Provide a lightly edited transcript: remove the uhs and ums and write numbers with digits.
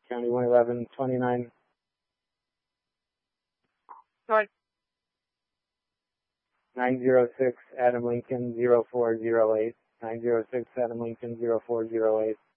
County 111, 29. Sorry. 906 Adam Lincoln 0408. 906 Adam Lincoln 0408.